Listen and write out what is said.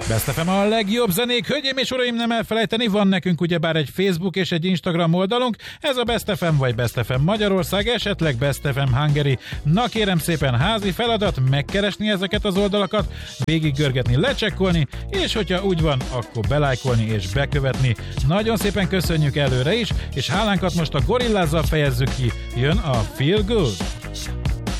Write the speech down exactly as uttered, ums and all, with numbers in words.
Best ef em a legjobb zenék, hölgyeim és uraim, nem elfelejteni, van nekünk ugyebár egy Facebook és egy Instagram oldalunk, ez a Best ef em vagy Best ef em Magyarország, esetleg Best ef em Hungary. Na kérem szépen, házi feladat, megkeresni ezeket az oldalakat, végiggörgetni, lecsekkolni, és hogyha úgy van, akkor belájkolni és bekövetni. Nagyon szépen köszönjük előre is, és hálánkat most a Gorillázzal fejezzük ki, jön a Feel Good.